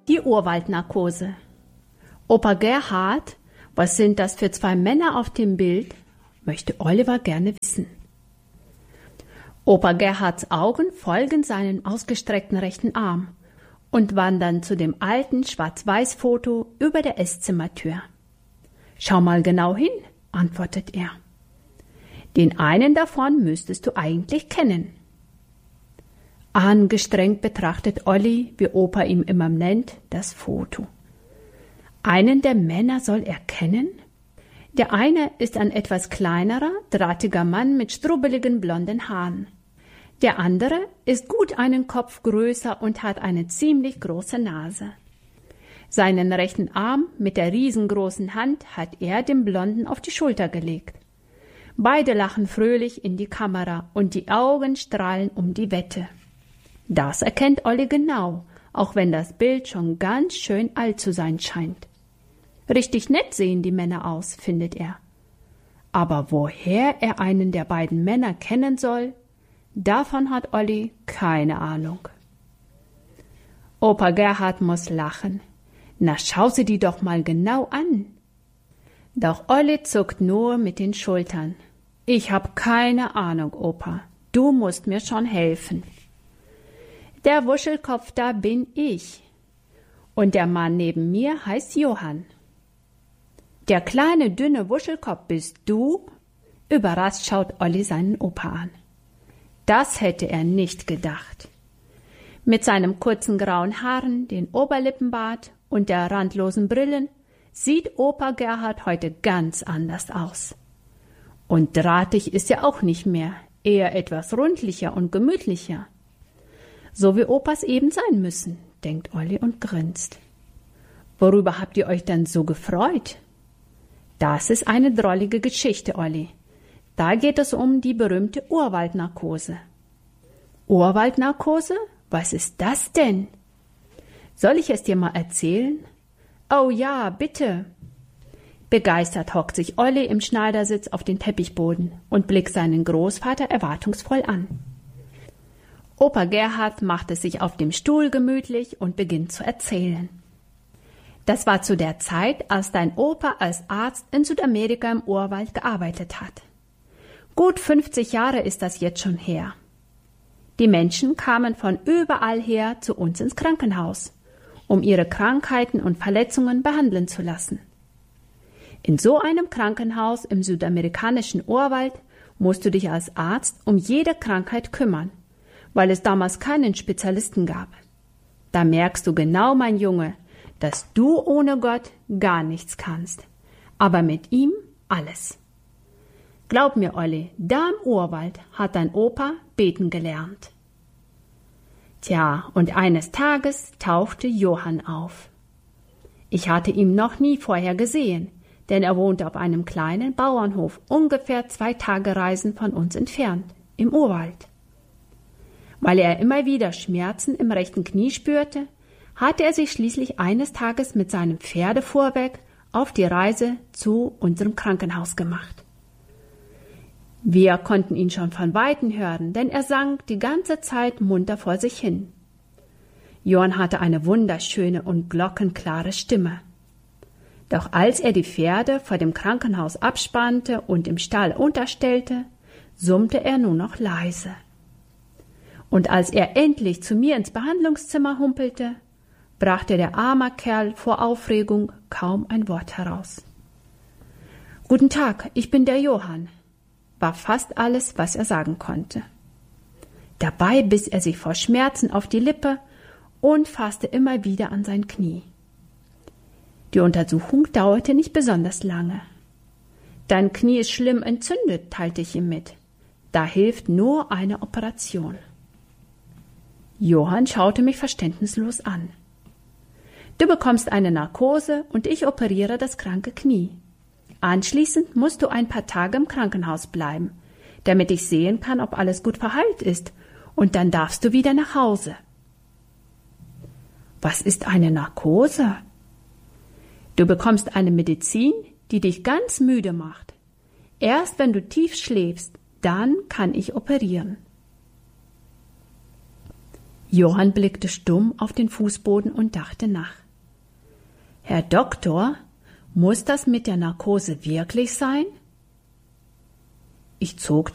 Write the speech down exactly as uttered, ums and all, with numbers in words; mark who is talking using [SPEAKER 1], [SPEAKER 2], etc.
[SPEAKER 1] Die Urwaldnarkose. Opa Gerhard, was sind das für zwei Männer auf dem Bild? Möchte Oliver gerne wissen. Opa Gerhards Augen folgen seinem ausgestreckten rechten Arm und wandern zu dem alten Schwarz-Weiß-Foto über der Esszimmertür. Schau mal genau hin, antwortet er. Den einen davon müsstest du eigentlich kennen. Angestrengt betrachtet Olli, wie Opa ihn immer nennt, das Foto. Einen der Männer soll er kennen? Der eine ist ein etwas kleinerer, drahtiger Mann mit strubbeligen blonden Haaren. Der andere ist gut einen Kopf größer und hat eine ziemlich große Nase. Seinen rechten Arm mit der riesengroßen Hand hat er dem Blonden auf die Schulter gelegt. Beide lachen fröhlich in die Kamera und die Augen strahlen um die Wette. Das erkennt Olli genau, auch wenn das Bild schon ganz schön alt zu sein scheint. Richtig nett sehen die Männer aus, findet er. Aber woher er einen der beiden Männer kennen soll, davon hat Olli keine Ahnung. Opa Gerhard muss lachen. Na, schau sie die doch mal genau an. Doch Olli zuckt nur mit den Schultern. Ich hab keine Ahnung, Opa. Du musst mir schon helfen. Der Wuschelkopf da bin ich. Und der Mann neben mir heißt Johann. Der kleine, dünne Wuschelkopf bist du? Überrascht schaut Olli seinen Opa an. Das hätte er nicht gedacht. Mit seinem kurzen grauen Haaren, den Oberlippenbart und der randlosen Brillen sieht Opa Gerhard heute ganz anders aus. Und drahtig ist er auch nicht mehr, eher etwas rundlicher und gemütlicher. So wie Opas eben sein müssen, denkt Olli und grinst. Worüber habt ihr euch denn so gefreut? Das ist eine drollige Geschichte, Olli. Da geht es um die berühmte Urwaldnarkose. Urwaldnarkose? Was ist das denn? Soll ich es dir mal erzählen? Oh ja, bitte. Begeistert hockt sich Olli im Schneidersitz auf den Teppichboden und blickt seinen Großvater erwartungsvoll an. Opa Gerhard macht es sich auf dem Stuhl gemütlich und beginnt zu erzählen. Das war zu der Zeit, als dein Opa als Arzt in Südamerika im Urwald gearbeitet hat. Gut fünfzig Jahre ist das jetzt schon her. Die Menschen kamen von überall her zu uns ins Krankenhaus, um ihre Krankheiten und Verletzungen behandeln zu lassen. In so einem Krankenhaus im südamerikanischen Urwald musst du dich als Arzt um jede Krankheit kümmern, weil es damals keinen Spezialisten gab. Da merkst du genau, mein Junge, dass du ohne Gott gar nichts kannst, aber mit ihm alles. Glaub mir, Olli, da im Urwald hat dein Opa beten gelernt. Tja, und eines Tages tauchte Johann auf. Ich hatte ihn noch nie vorher gesehen, denn er wohnte auf einem kleinen Bauernhof, ungefähr zwei Tage Reisen von uns entfernt, im Urwald. Weil er immer wieder Schmerzen im rechten Knie spürte, hatte er sich schließlich eines Tages mit seinem Pferdefuhrwerk auf die Reise zu unserem Krankenhaus gemacht. Wir konnten ihn schon von Weitem hören, denn er sang die ganze Zeit munter vor sich hin. Johann hatte eine wunderschöne und glockenklare Stimme. Doch als er die Pferde vor dem Krankenhaus abspannte und im Stall unterstellte, summte er nur noch leise. Und als er endlich zu mir ins Behandlungszimmer humpelte, brachte der arme Kerl vor Aufregung kaum ein Wort heraus. »Guten Tag, ich bin der Johann«, war fast alles, was er sagen konnte. Dabei biss er sich vor Schmerzen auf die Lippe und fasste immer wieder an sein Knie. Die Untersuchung dauerte nicht besonders lange. »Dein Knie ist schlimm entzündet«, teilte ich ihm mit. »Da hilft nur eine Operation.« Johann schaute mich verständnislos an. »Du bekommst eine Narkose und ich operiere das kranke Knie. Anschließend musst du ein paar Tage im Krankenhaus bleiben, damit ich sehen kann, ob alles gut verheilt ist, und dann darfst du wieder nach Hause.« »Was ist eine Narkose?« »Du bekommst eine Medizin, die dich ganz müde macht. Erst wenn du tief schläfst, dann kann ich operieren.« Johann blickte stumm auf den Fußboden und dachte nach. Herr Doktor, muss das mit der Narkose wirklich sein? Ich zog